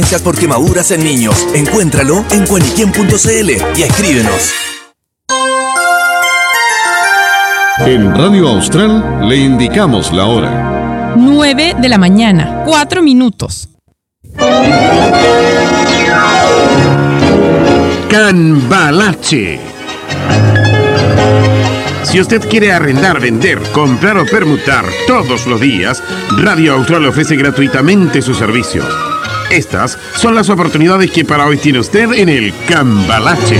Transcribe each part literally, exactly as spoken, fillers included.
Porque maduras en niños. Encuéntralo en cuaniquien punto cl y escríbenos. En Radio Austral le indicamos la hora. nueve de la mañana, cuatro minutos. Cambalache. Si usted quiere arrendar, vender, comprar o permutar todos los días, Radio Austral ofrece gratuitamente su servicio. Estas son las oportunidades que para hoy tiene usted en el Cambalache.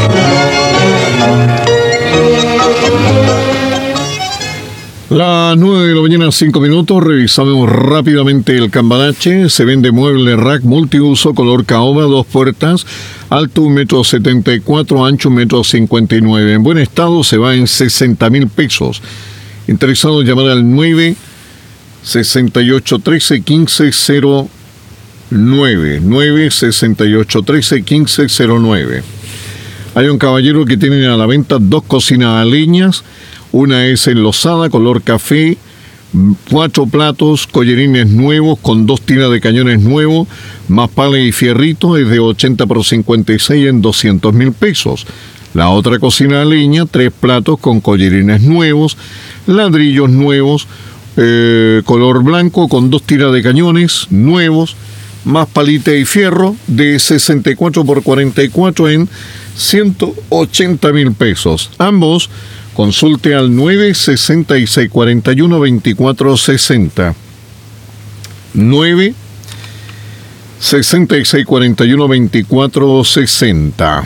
Las nueve de la mañana, cinco minutos, revisamos rápidamente el Cambalache. Se vende mueble rack multiuso color caoba, dos puertas, alto un metro setenta y cuatro, ancho un metro cincuenta y nueve. En buen estado se va en sesenta mil pesos. Interesado, llamar al nueve sesenta y ocho trece quince cero nueve, nueve sesenta y ocho trece quince cero nueve. Hay un caballero que tiene a la venta dos cocinas a leñas. Una es enlosada, color café, cuatro platos, collerines nuevos con dos tiras de cañones nuevos, más pala y fierrito, es de ochenta por cincuenta y seis en doscientos mil pesos. La otra cocina a leña, tres platos con collerines nuevos, ladrillos nuevos, eh, color blanco con dos tiras de cañones nuevos, más palita y fierro, de sesenta y cuatro por cuarenta y cuatro en ciento ochenta mil pesos. Ambos, consulte al nueve sesenta y seis cuarenta y uno veinticuatro sesenta. nueve sesenta y seis cuarenta y uno veinticuatro sesenta.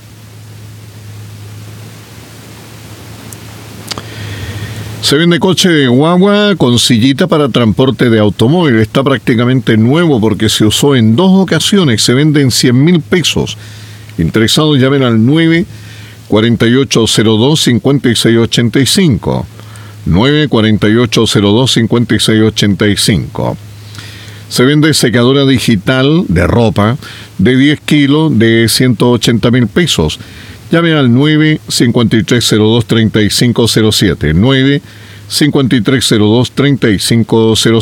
Se vende coche de guagua con sillita para transporte de automóvil. Está prácticamente nuevo porque se usó en dos ocasiones. Se vende en cien mil pesos. Interesados, llamen al nueve cuarenta y ocho cero dos cincuenta y seis ochenta y cinco. nueve cuarenta y ocho cero dos cincuenta y seis ochenta y cinco. Se vende secadora digital de ropa de diez kilos de ciento ochenta mil pesos. Llame al nueve cincuenta y tres cero dos treinta y cinco cero siete. nueve cincuenta y tres cero dos treinta y cinco cero